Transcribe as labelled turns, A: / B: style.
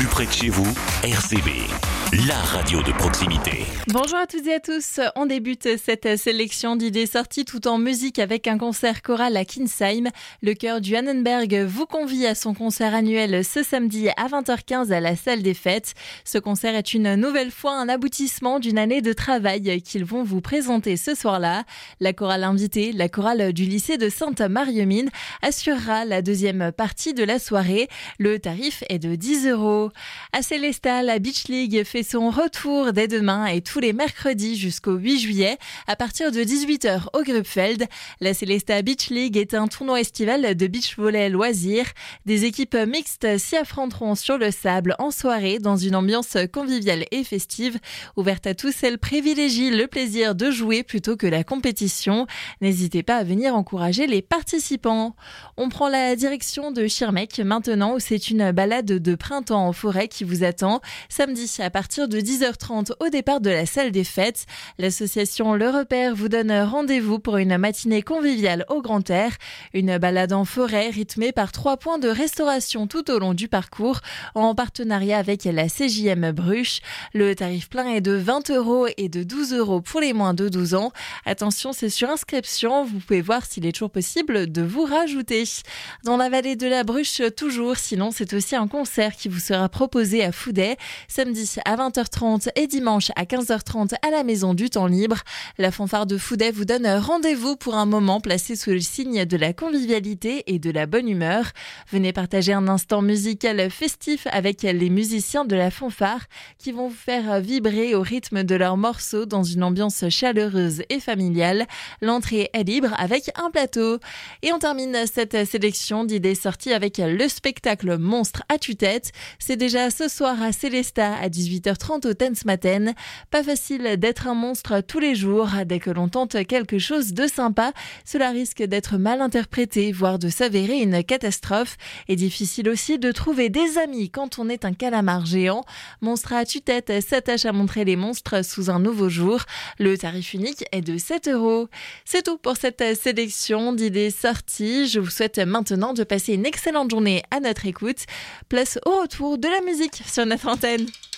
A: plus près de chez vous, RCV, la radio de proximité.
B: Bonjour à toutes et à tous, on débute cette sélection d'idées sorties tout en musique avec un concert choral à Kinsheim. Le chœur du Annenberg vous convie à son concert annuel ce samedi à 20h15 à la salle des fêtes. Ce concert est une nouvelle fois un aboutissement d'une année de travail qu'ils vont vous présenter ce soir-là. La chorale invitée, la chorale du lycée de Sainte-Marie-aux-Mines, assurera la deuxième partie de la soirée. Le tarif est de 10 €. À Célestat, la Beach League fait son retour dès demain et tous les mercredis jusqu'au 8 juillet à partir de 18h au Grubfeld. La Célestat Beach League est un tournoi estival de beach volley loisirs. Des équipes mixtes s'y affronteront sur le sable en soirée dans une ambiance conviviale et festive. Ouverte à tous, elle privilégie le plaisir de jouer plutôt que la compétition. N'hésitez pas à venir encourager les participants. On prend la direction de Schirmeck maintenant où c'est une balade de printemps en forêt qui vous attend. Samedi à partir de 10h30 au départ de la salle des fêtes. L'association Le Repère vous donne rendez-vous pour une matinée conviviale au grand air. Une balade en forêt rythmée par 3 points de restauration tout au long du parcours en partenariat avec la CJM Bruche. Le tarif plein est de 20 € et de 12 € pour les moins de 12 ans. Attention, c'est sur inscription. Vous pouvez voir s'il est toujours possible de vous rajouter. Dans la vallée de la Bruche, toujours. Sinon, c'est aussi un concert qui vous sera proposé à Fouday. Samedi à 20h30 et dimanche à 15h30 à la Maison du Temps Libre. La fanfare de Fouday vous donne rendez-vous pour un moment placé sous le signe de la convivialité et de la bonne humeur. Venez partager un instant musical festif avec les musiciens de la fanfare qui vont vous faire vibrer au rythme de leurs morceaux dans une ambiance chaleureuse et familiale. L'entrée est libre avec un plateau. Et on termine cette sélection d'idées sorties avec le spectacle Monstre à tue-tête. C'est déjà ce soir à Célestat à 18h30 au Tensmaten. Pas facile d'être un monstre tous les jours. Dès que l'on tente quelque chose de sympa, cela risque d'être mal interprété, voire de s'avérer une catastrophe. Et difficile aussi de trouver des amis quand on est un calamar géant. Monstre à tue-tête s'attache à montrer les monstres sous un nouveau jour. Le tarif unique est de 7 €. C'est tout pour cette sélection d'idées sorties. Je vous souhaite maintenant de passer une excellente journée à notre écoute. Place au retour de la musique sur notre antenne.